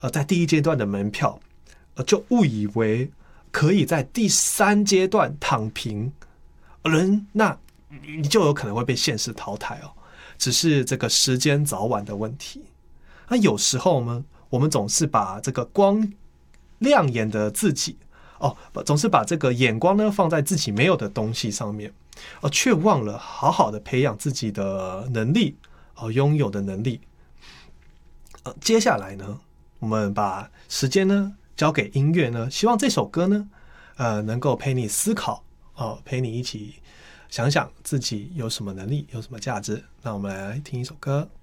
在第一阶段的门票，就误以为可以在第3阶段躺平，那你就有可能会被现实淘汰哦。只是这个时间早晚的问题。那有时候呢，我们总是把这个光亮眼的自己总是把这个眼光呢放在自己没有的东西上面，却忘了好好的培养自己的能力，拥有的能力。接下来呢，我们把时间呢交给音乐呢，希望这首歌呢，能够陪你思考，陪你一起想想自己有什么能力，有什么价值。那我们来听一首歌。